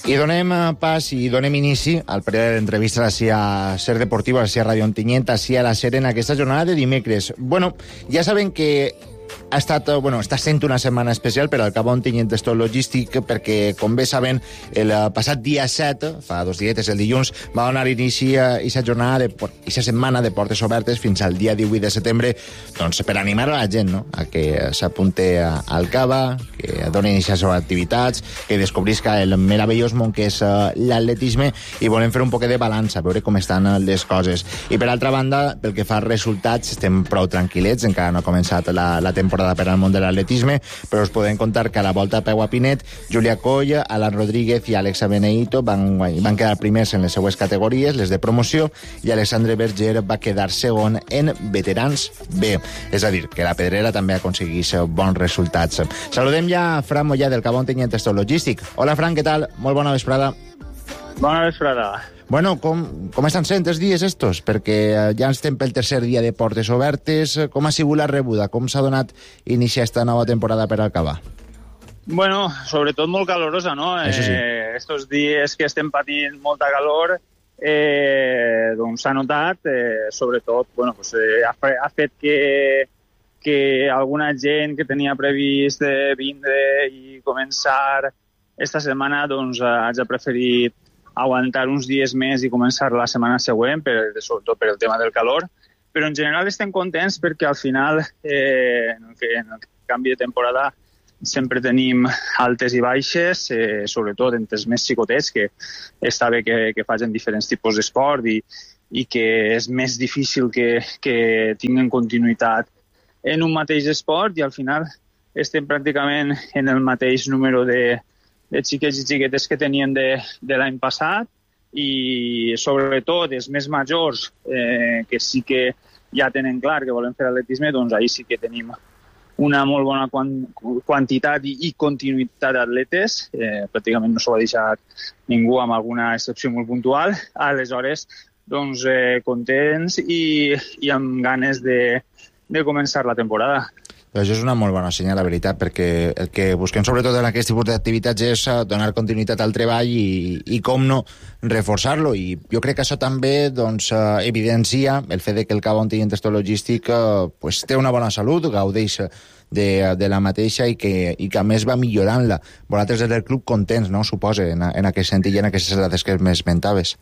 I donem pas i donem inici al període d'entrevistes així a Ser Deportiu, així a Radio Ontinyent, així a la SER en aquesta jornada de dimecres. Bueno, ja saben que està sent una setmana especial per al Cabo Ontinyent Store Logístic perquè, com bé saben, el passat dia 7, fa 2 dietes, el dilluns, va donar inici a aquesta jornada, aquesta setmana de portes obertes fins al dia 18 de setembre, doncs per animar a la gent, no?, a que s'apunte al Cava, que doni inici a les seves activitats, que descobrisca el meravellós món que és l'atletisme, i volem fer un poc de balança, veure com estan les coses. I per altra banda, pel que fa als resultats, estem prou tranquil·lets, encara no ha començat la temporada per al món de l'atletisme, però us podem contar que a la Volta a Peu a Pinet, Júlia Coll, Alan Rodríguez i Alexa Beneito van quedar primers en les seues categories, les de promoció, i Alexandre Berger va quedar segon en veterans B. És a dir, que la Pedrera també aconseguís bons resultats. Saludem ja a Fran Mollà del Cabo Ontinyent Store Logístic. Hola, Fran, què tal? Molt bona vesprada. Bona vesprada. Bueno, com estan sent els dies estos? Perquè ja estem pel tercer dia de portes obertes. Com ha sigut la rebuda? Com s'ha donat inici a esta nova temporada per al Cava? Bueno, sobretot molt calorosa, no? Això sí. Estos dies que estem patint molta calor, doncs s'ha notat, sobretot, bueno, pues, ha fet que alguna gent que tenia previst vindre i començar esta setmana, doncs hagi preferit aguantar uns dies més i començar la setmana següent, sobretot per el tema del calor. Però en general estem contents perquè al final, en el canvi de temporada, sempre tenim altes i baixes, sobretot entre els més xicotets, que està bé que facin diferents tipus d'esport i que és més difícil que tinguin continuïtat en un mateix esport, i al final estem pràcticament en el mateix número de xiquets i xiquetes que tenien de l'any passat, i sobretot els més majors, que sí que ja tenen clar que volen fer atletisme, doncs ahir sí que tenim una molt bona quantitat i continuïtat d'atletes. Pràcticament no s'ho ha deixat ningú, amb alguna excepció molt puntual. Aleshores, doncs, contents i amb ganes de començar la temporada. Això és una molt bona senyal, la veritat, perquè el que busquem sobretot en aquest tipus d'activitats és donar continuïtat al treball i com no, reforçar-lo. I jo crec que això també doncs, evidencia el fet que el Cabo Ontinyent Store Logístic pues, té una bona salut, gaudeix de la mateixa i que a més va millorant-la. Vosaltres des del club contents, no?, suposa, en aquest sentit i en aquestes dades que m'esmentaves.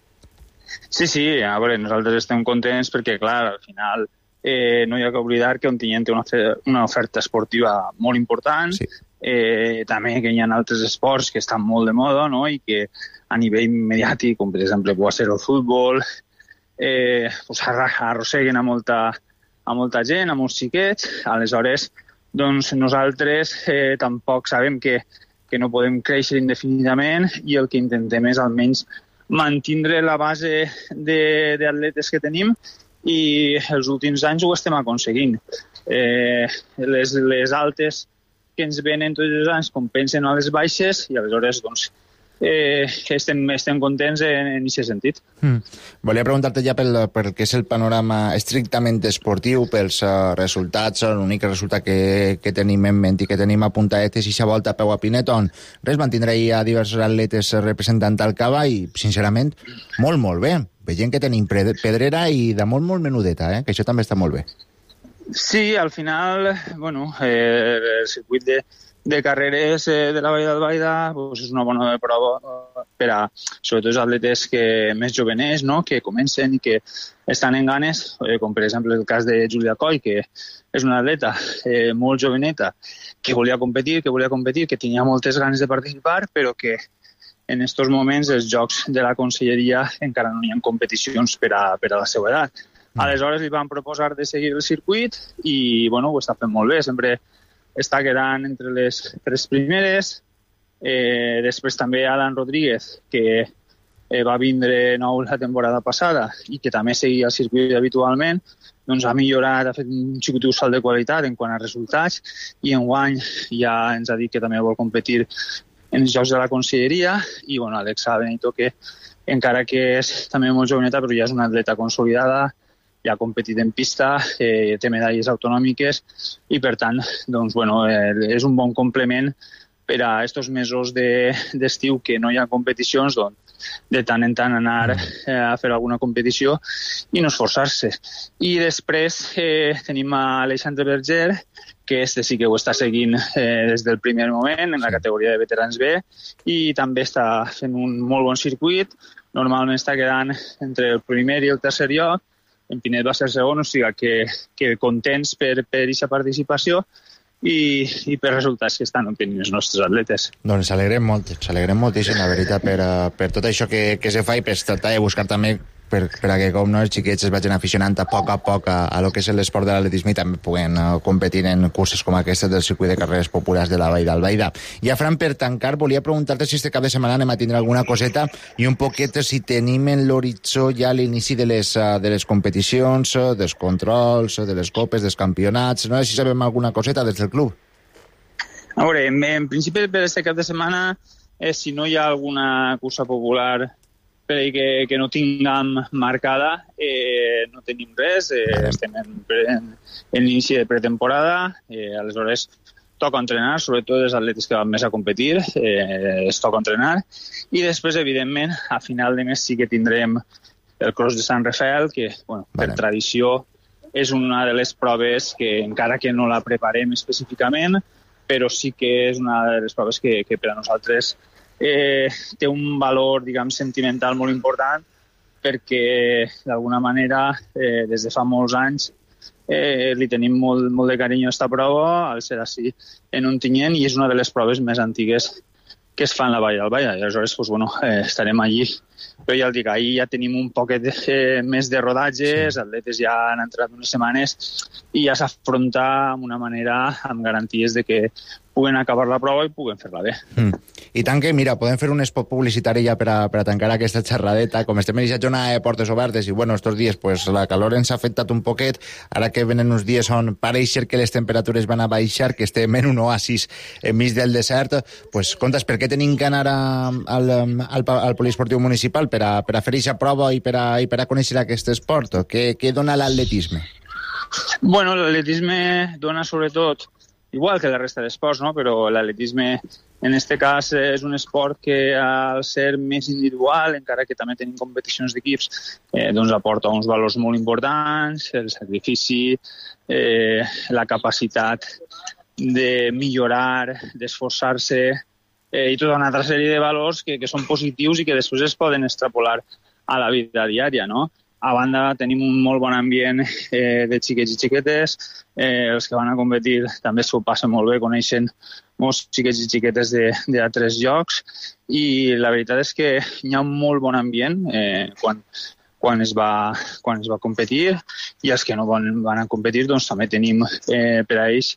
Sí, a veure, nosaltres estem contents perquè, clar, al final no hi ha que oblidar que Ontinyent té una oferta esportiva molt important, sí. També que hi ha altres esports que estan molt de moda, no?, i que a nivell mediàtic, com per exemple pot ser el futbol, pues arrosseguen a molta gent, a molts xiquets. Aleshores, doncs nosaltres tampoc sabem que no podem créixer indefinidament, i el que intentem és almenys mantindre la base d'atletes que tenim, i els últims anys ho estem aconseguint. Les altes que ens venen tots els anys compensen a les baixes, i aleshores doncs, estem contents en aquest sentit. Volia preguntar-te ja pel que és el panorama estrictament esportiu, pels resultats. L'únic resultat que tenim en ment i que tenim apuntat és aquesta Volta a Peu a Pinet, on mantindrà a diversos atletes representant al Cava, i sincerament molt, molt bé. Veiem que tenim pedrera i de molt, molt menudeta, que això també està molt bé. Sí, al final, bueno, el circuit de carreres de la Vall d'Albaida pues, és una bona prova per a, sobretot, els atletes més joveners, no?, que comencen i que estan en ganes, com per exemple el cas de Júlia Coll, que és una atleta molt joveneta, que volia competir, que tenia moltes ganes de participar, però que en aquests moments els Jocs de la Conselleria encara no hi ha competicions per a la seva edat. Aleshores li van proposar de seguir el circuit i bueno, ho està fent molt bé, sempre està quedant entre les 3 primeres. Després també Alan Rodríguez, que va vindre nou la temporada passada i que també seguia el circuit habitualment, doncs ha millorat, ha fet un xicotiu salt de qualitat en quant a resultats, i enguany ja ens ha dit que també vol competir en els Jocs de la Conselleria. I bueno, Alexa Benito, que encara que és també molt joveneta, però ja és una atleta consolidada, ja ha competit en pista, té medalles autonòmiques, i per tant, doncs, bueno, és un bon complement per a estos mesos d'estiu que no hi ha competicions, doncs de tant en tant anar a fer alguna competició i no esforçar-se. I després tenim a Alexandre Berger, que sí que ho està seguint des del primer moment en la categoria de veterans B i també està fent un molt bon circuit. Normalment està quedant entre el primer i el tercer lloc. En Pinet va ser segon, o sigui que contents per aquesta participació i per resultats que estan obtenint els nostres atletes. Doncs s'alegrem moltíssim, la veritat, per tot això que se fa i per tractar de buscar també perquè com no, els xiquets es vagin aficionant a poc a lo que és l'esport de l'atletisme i també puguen competir en curses com aquestes del circuit de carreres populars de la Vall d'Albaida. Ja, Fran, per tancar, volia preguntar-te si este cap de setmana anem a tindre alguna coseta i un poquet si tenim en l'horitzó ja l'inici de les competicions, dels controls, de les copes, dels campionats. No sé si sabem alguna coseta des del club. A veure, en principi per aquest cap de setmana, si no hi ha alguna cursa popular que no tinguem marcada, no tenim res, estem en l'inici de pretemporada, aleshores toca entrenar, sobretot els atletes que van més a competir, es toca entrenar, i després, evidentment, a final de mes sí que tindrem el Cross de Sant Rafael, que, bueno, per tradició és una de les proves que, encara que no la preparem específicament, però sí que és una de les proves que per a nosaltres té un valor, diguem, sentimental molt important perquè, d'alguna manera, des de fa molts anys li tenim molt de carinyo a aquesta prova, al ser així en Ontinyent, i és una de les proves més antigues que es fa en la Vall d'Albaida. I aleshores, doncs, bueno, estarem allí. Però ja el dic, ahir ja tenim un poquet més de rodatge, els atletes ja han entrat unes setmanes i ja s'afronta amb una manera, amb garanties de que puguen acabar la prova i puguen fer-la bé. I tant que, mira, podem fer un spot publicitari ja per a tancar aquesta xerradeta. Com estem en aquesta jornada de portes obertes i, bueno, estos dies pues, la calor ens ha afectat un poquet, ara que venen uns dies on pareix ser que les temperatures van a baixar, que estem en un oasis enmig del desert, pues, comptes, per què tenim que anar al poliesportiu municipal per a fer aquesta prova i per a conèixer aquest esport? Què dona l'atletisme? Bueno, l'atletisme dona sobretot, igual que la resta d'esports, no? Però l'atletisme en aquest cas és un esport que, al ser més individual, encara que també tenim competicions d'equips, doncs aporta uns valors molt importants, el sacrifici, la capacitat de millorar, d'esforçar-se, i tota una altra sèrie de valors que són positius i que després es poden extrapolar a la vida diària, no? A banda, tenim un molt bon ambient de xiquets i xiquetes. Els que van a competir també s'ho passen molt bé, coneixen molts xiquets i xiquetes d'altres llocs. I la veritat és que hi ha un molt bon ambient quan es va competir, i els que no van a competir doncs també tenim per a ells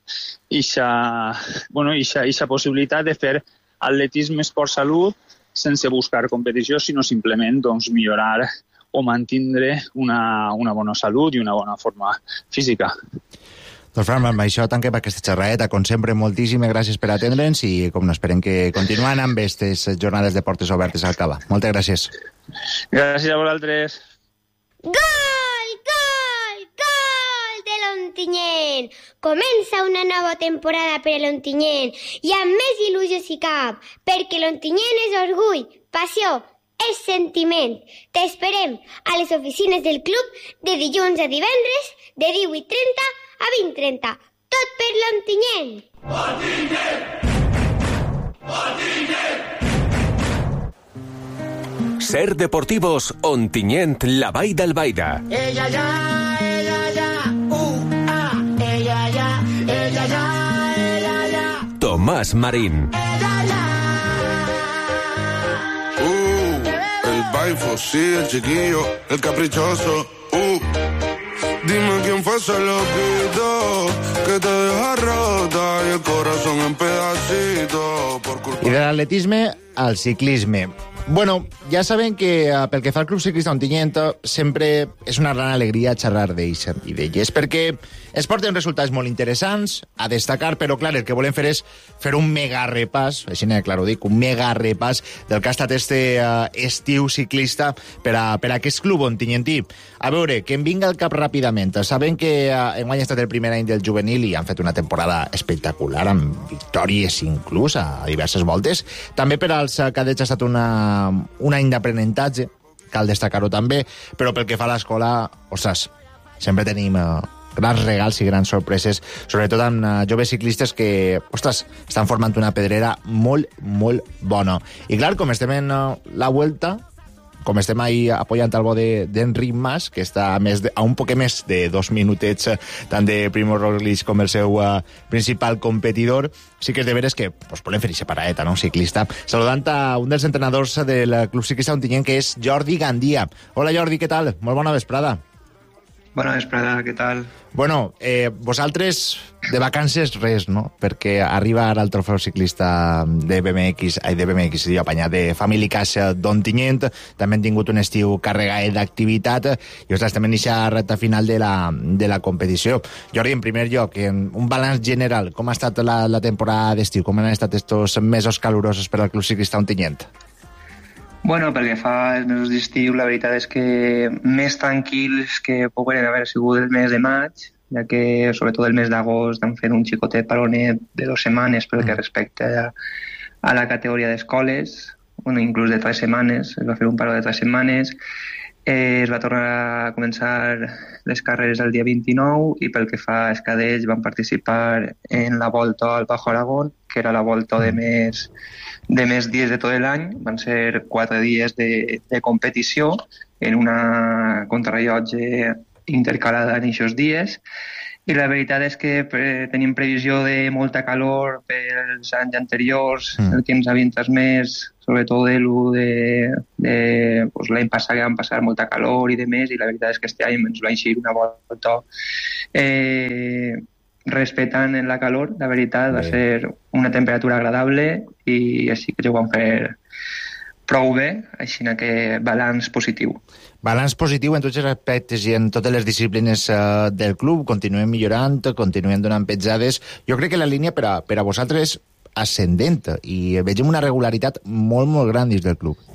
aquesta possibilitat de fer atletisme, esport, salut, sense buscar competició, sinó simplement doncs, millorar o mantindre una bona salut i una bona forma física. Doncs, Fran, amb això tanquem aquesta xerradeta. Com sempre, moltíssimes gràcies per atendre'ns i, com no, esperem que continuem amb aquestes jornades de portes obertes al Cava. Moltes gràcies. Gràcies a vosaltres. Gol, gol, gol de l'Ontinyent! Comença una nova temporada per a l'Ontinyent i amb més il·lusió si cap, perquè l'Ontinyent és orgull, passió, és sentiment. T'esperem a les oficines del club de dilluns a divendres de 18:30 a 20:30. Tot per l'Ontinyent! Ontinyent! Ontinyent! Ser Deportivos Ontinyent, la Vall d'Albaida. Ella ya, ella ya, ella ya, ella ya, ella ya. Tomás Marín. Sí, el chiquillo, el caprichoso. Dime quién fue ese loquito que te deja rota y el corazón en pedacitos. I de l'atletisme al ciclisme. Bueno, ja saben que pel que fa al Club Ciclista Ontinyent sempre és una gran alegria xerrar d'ells i d'elles, perquè es porten resultats molt interessants a destacar, però clar, el que volem fer és fer un mega repàs, així clar ho dic, un mega repàs del que ha estat este estiu ciclista per a aquest club ontinyentí. A veure, que em vinga al cap ràpidament. Saben que enguany ha estat el primer any del juvenil i han fet una temporada espectacular, amb victòries inclús a diverses voltes. També per als cadets ha estat un any d'aprenentatge, cal destacar-ho també, però pel que fa a l'escola, ostres, sempre tenim grans regals i grans sorpreses, sobretot amb joves ciclistes que, ostres, estan formant una pedrera molt, molt bona. I clar, com estem en la Vuelta, com estem ahí apoyant el bo d'Enric Mas, que està a un poc més de 2 minutets tant de Primo Roglic com el seu principal competidor, sí que és de veres que volem fer-hi separadeta, no? Ciclista. Saludant a un dels entrenadors del Club Ciclista Ontinyent, que és Jordi Gandia. Hola, Jordi, què tal? Molt bona vesprada. Bona vesprada, què tal? Bueno, vosaltres de vacances res, no? Perquè arriba ara el trofeu ciclista de BMX, apanyat de Family Caixa d'Ontinyent. També han tingut un estiu carregat d'activitat i ostres, també en aquesta recta final de la competició. Jordi, en primer lloc, un balanç general, com ha estat la temporada d'estiu? Com han estat estos mesos calurosos per al Club Ciclista Ontinyent? Bueno, pel que fa als mesos d'estiu, la veritat és que més tranquils que poden haver sigut el mes de maig, ja que sobretot el mes d'agost han fet un xicotet paronet de 2 setmanes pel que respecta a la categoria d'escoles, bueno, inclús de 3 setmanes, es va fer un paró de 3 setmanes, es va tornar a començar les carreres el dia 29 i pel que fa als cadets van participar en la volta al Bajo Aragón, que era la volta de més dies de tot l'any. Van ser 4 dies de competició en una contrarrellotge intercalada en aquests dies. I la veritat és que tenim previsió de molta calor pels anys anteriors, el que ens havien transmès, sobretot l'any passat que van passar molta calor i de més, i la veritat és que este any ens va eixir una volta respetant la calor, la veritat, va ser una temperatura agradable i així que ho vam fer prou bé, així que balanç positiu. Balanç positiu en tots els aspectes i en totes les disciplines del club. Continuem millorant, continuem donant petjades. Jo crec que la línia per a vosaltres és ascendent i vegem una regularitat molt, molt gran dins del club.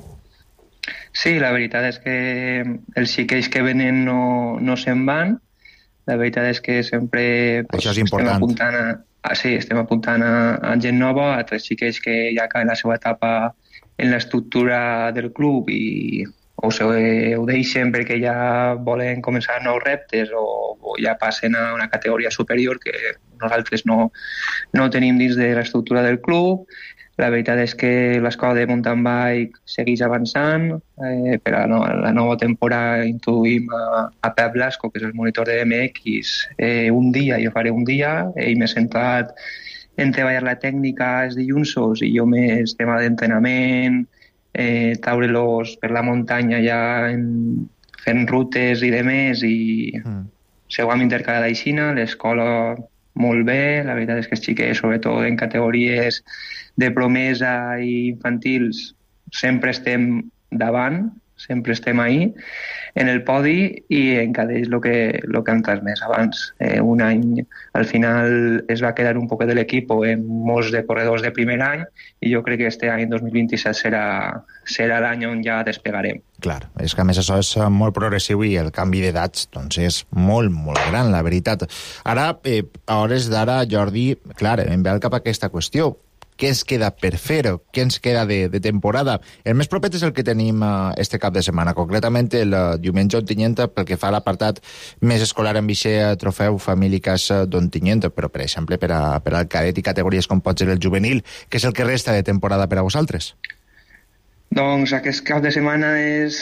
Sí, la veritat és que els xiquets que venen no se'n van. La veritat és que sempre això és important. Estem apuntant a gent nova, a 3 xiquets que ja acaben la seva etapa en l'estructura del club i o ho deixen perquè ja volen començar nous reptes o ja passen a una categoria superior que nosaltres no tenim dins de l'estructura del club. La veritat és que l'escola de mountain bike segueix avançant. Per a la nova temporada introduïm a Pep Blasco, que és el monitor de BMX, un dia, jo faré un dia. Ell m'ha centrat en treballar la tècnica els dilluns i jo més tema d'entrenament, taure-los per la muntanya ja fent rutes i demés i se ho hem intercalat aixina, l'escola molt bé, la veritat és que els xiquets, sobretot en categories de promesa i infantils, sempre estem davant, sempre estem ahí en el podi i en cadets el que han transmès abans. Un any al final es va quedar un poc de l'equip en molts de corredors de primer any i jo crec que este any 2027 serà l'any on ja despegarem. Clar, és que a més això és molt progressiu i el canvi d'edats doncs és molt, molt gran, la veritat. Ara, a hores d'ara, Jordi, clar, em ve al cap aquesta qüestió. Què ens queda per fer? Què ens queda de temporada? El més proper és el que tenim este cap de setmana, concretament el diumenge a Ontinyent, pel que fa a l'apartat més escolar en vixe trofeu Family Caixa d'Ontinyent, però, per exemple, per al cadet i categories com pot ser el juvenil, què és el que resta de temporada per a vosaltres? Doncs aquest cap de setmana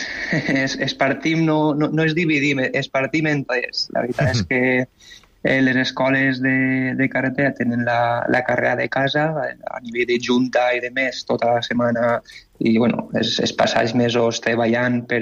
es partim, no es dividim, es partim en 3. La veritat és que les escoles de carretera tenen la carrera de casa a nivell de junta i de més tota la setmana i bueno, es passa els mesos treballant per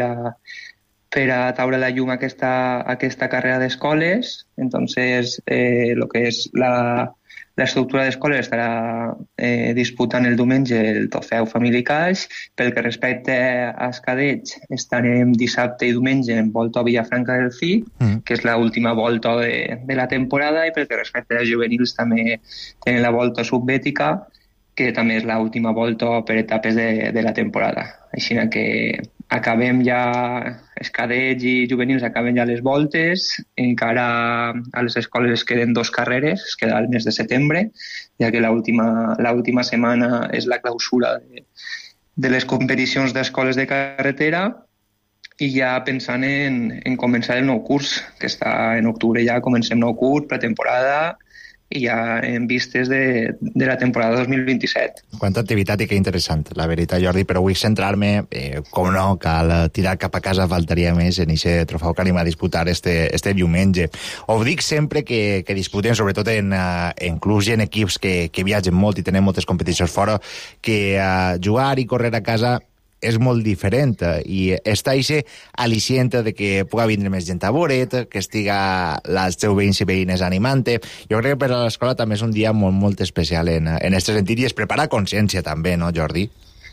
a taure la llum aquesta carrera d'escoles. Entonces, lo que és l'estructura d'escola estarà disputant el diumenge el trofeu Family Cash. Pel que respecta als cadets, estarem dissabte i diumenge en volta a Villafranca del Fi, que és l'última volta de la temporada, i pel que respecta als juvenils també tenen la volta subbètica, que també és l'última volta per etapes de la temporada. Així que acabem ja, els cadets i juvenils acaben ja les voltes, encara a les escoles es queden 2 carreres, es queda el mes de setembre, ja que l'última setmana és la clausura de les competicions d'escoles de carretera, i ja pensant en començar el nou curs, que està en octubre ja comencem nou curs, pretemporada, i ja en vistes de la temporada 2027. Quanta activitat i que interessant, la veritat, Jordi, però vull centrar-me, com no, cal tirar cap a casa, faltaria més en aquest trofeu que anem a disputar este diumenge. Ho dic sempre que disputen, sobretot en clubs i en equips que viatgen molt i tenen moltes competicions fora, que jugar i córrer a casa és molt diferent, i està aquest al·licient de que pugui vindre més gent a veure't, que estiga els teus veïns i veïnes animant-te. Jo crec que per a l'escola també és un dia molt, molt especial en aquest sentit, i es prepara consciència també, no, Jordi?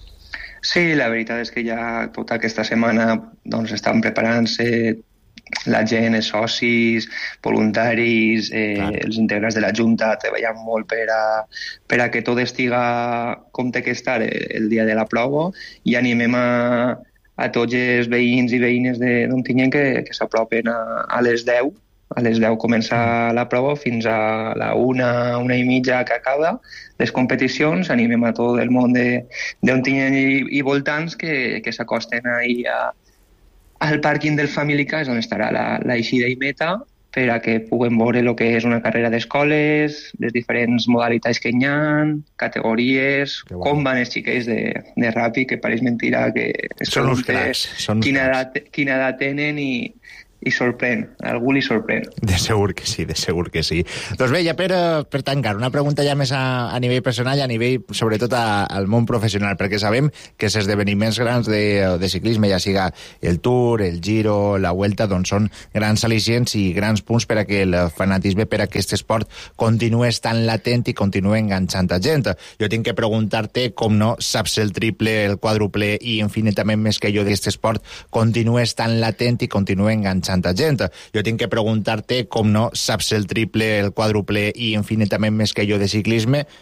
Sí, la veritat és que ja tota aquesta setmana doncs, estan preparant-se la gent, els socis, voluntaris, els integrants de la Junta treballant molt per a que tot estiga com té que estar el dia de la prova, i animem a tots els veïns i veïnes d'Ontinyent que s'apropen a les 10. A les 10 comença la prova fins a la 1:30 que acaba les competicions. Animem a tot el món d'Ontinyent i voltants que s'acosten ahir al pàrquing del Family Cash, on estarà la eixida i meta, per a que puguem veure el que és una carrera d'escoles, les diferents modalitats que hi ha, categories, com van els xiquets de ràpid, que pareix mentira que són uns cracs. Quina edat tenen i sorprèn, algú li sorprèn. De segur que sí, de segur que sí. Doncs bé, ja per tancar, una pregunta ja més a nivell personal i a nivell, sobretot, al món professional, perquè sabem que els esdeveniments grans de ciclisme, ja siga el Tour, el Giro, la Vuelta, doncs són grans al·licients i grans punts per a que el fanatisme, per a que aquest esport continuï estant latent i continuï enganxant a gent. Jo tinc que preguntar-te, com no, saps el triple, el quàdruple i infinitament més que jo d'aquest esport continuï estant latent i continuï enganxant a gent. Jo tinc que preguntar-te, com no, saps el triple, el quàdruple i infinitament més que jo de ciclisme,